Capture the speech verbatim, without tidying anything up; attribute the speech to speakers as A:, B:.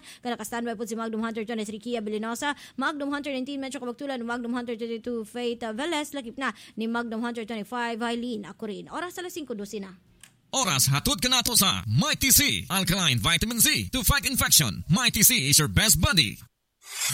A: Kaya naka-standby po si Magnum Hunter twenty-three Kia Bilinosa, Magnum Hunter nineteen Metro Kabagtulan, Magnum Hunter twenty-two Faith Velez, lakip na ni Magnum Hunter twenty-five Eileen ako rin. Oras alas five twelve na.
B: Oras hatod ka na to sa Mighty C, Alkaline Vitamin C to fight infection. Mighty C is your best buddy.